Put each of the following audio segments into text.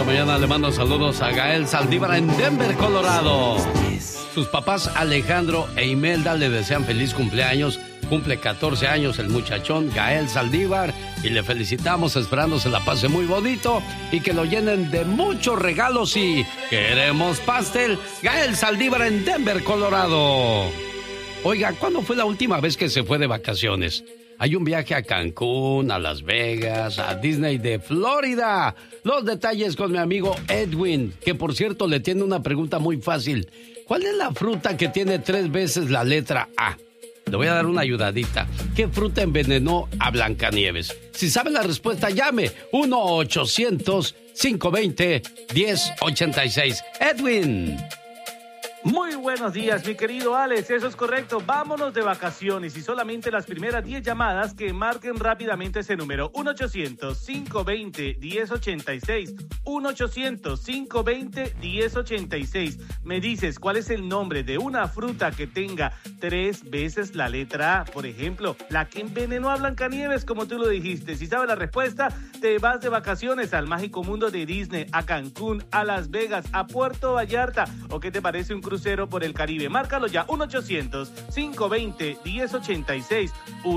esta mañana le mando saludos a Gael Saldívar en Denver, Colorado. Sus papás Alejandro e Imelda le desean feliz cumpleaños. Cumple 14 años el muchachón Gael Saldívar y le felicitamos esperando se la pase muy bonito y que lo llenen de muchos regalos y queremos pastel. Gael Saldívar en Denver, Colorado. Oiga, ¿cuándo fue la última vez que se fue de vacaciones? Hay un viaje a Cancún, a Las Vegas, a Disney de Florida. Los detalles con mi amigo Edwin, que por cierto le tiene una pregunta muy fácil. ¿Cuál es la fruta que tiene 3 veces la letra A? Le voy a dar una ayudadita. ¿Qué fruta envenenó a Blancanieves? Si sabe la respuesta, llame 1-800-520-1086. Edwin. Muy buenos días, mi querido Alex, eso es correcto, vámonos de vacaciones y solamente las primeras 10 llamadas que marquen rápidamente ese número, 1-800-520-1086, 1-800-520-1086. Me dices cuál es el nombre de una fruta que tenga 3 veces la letra A, por ejemplo, la que envenenó a Blancanieves, como tú lo dijiste. Si sabes la respuesta, te vas de vacaciones al mágico mundo de Disney, a Cancún, a Las Vegas, a Puerto Vallarta, o qué te parece un crucero por el Caribe. Márcalo ya, 1-800-520-1086,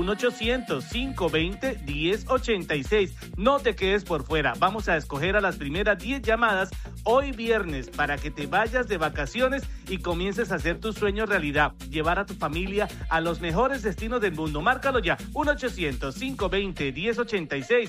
1-800-520-1086. No te quedes por fuera, vamos a escoger a las primeras 10 llamadas hoy viernes para que te vayas de vacaciones y comiences a hacer tus sueños realidad, llevar a tu familia a los mejores destinos del mundo. Márcalo ya, 1-800-520-1086,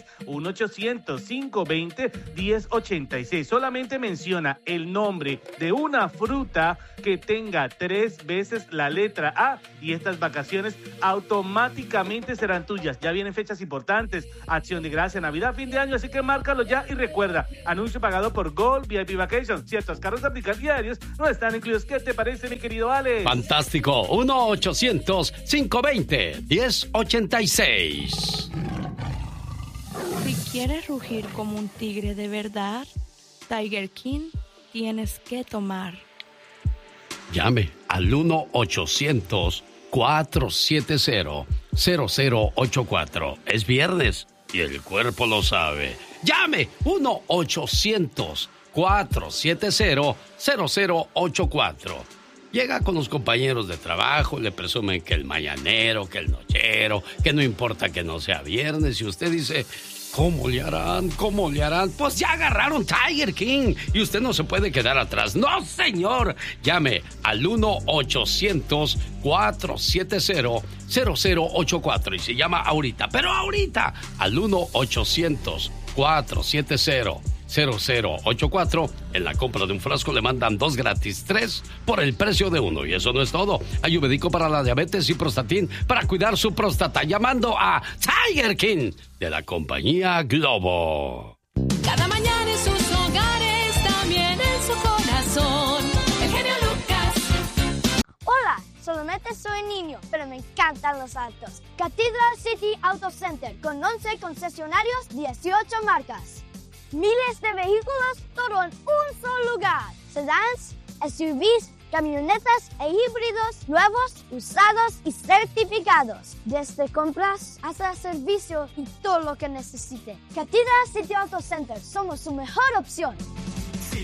1-800-520-1086. Solamente menciona el nombre de una fruta que tenga 3 veces la letra A y estas vacaciones automáticamente serán tuyas. Ya vienen fechas importantes, Acción de Gracia, Navidad, fin de año, así que márcalo ya y recuerda, anuncio pagado por Gold VIP Vacations. Ciertos carros aplican diarios no están incluidos. ¿Qué te parece, mi querido Alex? Fantástico, 1-800-520-1086. Si quieres rugir como un tigre de verdad, Tiger King tienes que tomar. Llame al 1-800-470-0084. Es viernes y el cuerpo lo sabe. Llame 1-800-470-0084. Llega con los compañeros de trabajo, le presumen que el mañanero, que el nochero, que no importa que no sea viernes. Y usted dice, ¿cómo le harán? ¿Cómo le harán? Pues ya agarraron Tiger King y usted no se puede quedar atrás. ¡No, señor! Llame al 1-800-470-0084 y se llama ahorita, pero ahorita, al 1-800-470-0084. En la compra de un frasco le mandan 2 gratis, 3 por el precio de 1. Y eso no es todo. Hay Ayurvédico para la diabetes y Prostatin para cuidar su próstata. Llamando a Tiger King de la compañía Globo. Cada mañana en sus hogares, también en su corazón. El genio Lucas. Hola, solamente soy niño, pero me encantan los autos. Cathedral City Auto Center con 11 concesionarios, 18 marcas. Miles de vehículos, todo en un solo lugar. Sedans, SUVs, camionetas e híbridos, nuevos, usados y certificados. Desde compras hasta servicio y todo lo que necesite. Cathedral City Auto Center, somos su mejor opción.